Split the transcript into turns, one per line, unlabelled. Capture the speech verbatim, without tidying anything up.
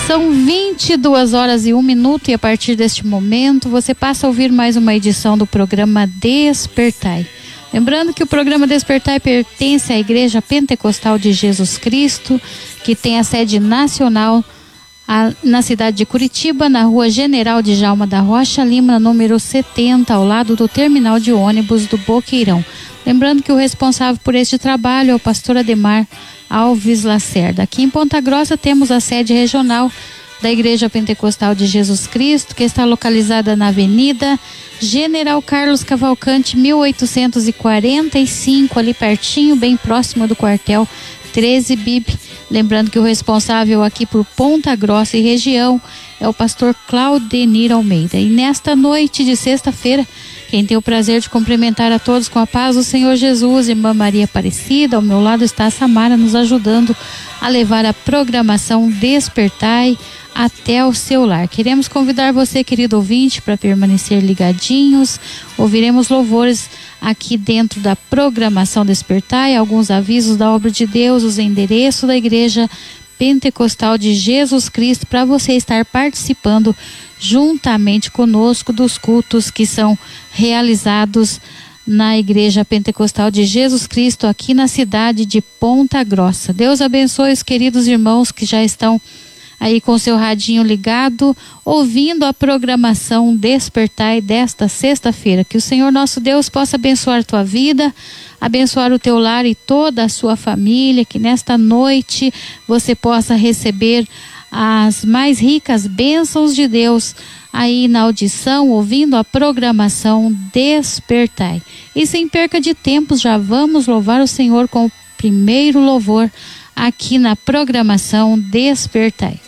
São vinte e duas horas e um minuto e a partir deste momento você passa a ouvir mais uma edição do programa Despertai. Lembrando que o programa Despertai pertence à Igreja Pentecostal de Jesus Cristo, que tem a sede nacional a, na cidade de Curitiba, na rua General Djalma da Rocha Lima, número setenta, ao lado do terminal de ônibus do Boqueirão. Lembrando que o responsável por este trabalho é o pastor Ademar Alves Lacerda. Aqui em Ponta Grossa temos a sede regional da Igreja Pentecostal de Jesus Cristo, que está localizada na Avenida General Carlos Cavalcante, mil oitocentos e quarenta e cinco, ali pertinho, bem próximo do quartel treze B I B. Lembrando que o responsável aqui por Ponta Grossa e região é o pastor Claudenir Almeida. E nesta noite de sexta-feira, quem tem o prazer de cumprimentar a todos com a paz do Senhor Jesus, irmã Maria Aparecida. Ao meu lado está a Samara nos ajudando a levar a programação Despertai até o seu lar. Queremos convidar você, querido ouvinte, para permanecer ligadinhos. Ouviremos louvores aqui dentro da programação Despertai, alguns avisos da obra de Deus, os endereços da Igreja Pentecostal de Jesus Cristo, para você estar participando juntamente conosco dos cultos que são realizados na Igreja Pentecostal de Jesus Cristo aqui na cidade de Ponta Grossa. Deus abençoe os queridos irmãos que já estão aí com seu radinho ligado, ouvindo a programação Despertai desta sexta-feira. Que o Senhor nosso Deus possa abençoar a tua vida, abençoar o teu lar e toda a sua família, que nesta noite você possa receber as mais ricas bênçãos de Deus aí na audição, ouvindo a programação Despertai. E sem perca de tempo, já vamos louvar o Senhor com o primeiro louvor aqui na programação Despertai.